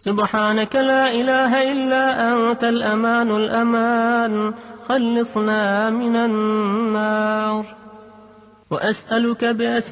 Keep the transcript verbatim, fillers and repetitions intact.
سبحانك لا إله إلا أنت الأمان الأمان، خلصنا من النار. وأسألك بأسمائك